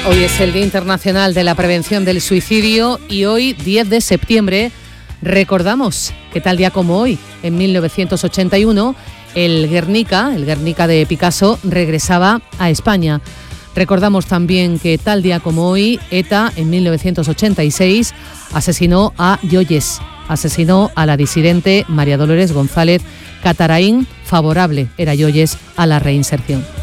Hoy es el Día Internacional de la Prevención del Suicidio y hoy, 10 de septiembre, recordamos que tal día como hoy, en 1981, el Guernica de Picasso, regresaba a España. Recordamos también que tal día como hoy, ETA, en 1986, asesinó a Yoyes, asesinó a la disidente María Dolores González Cataraín. Favorable era Yoyes a la reinserción.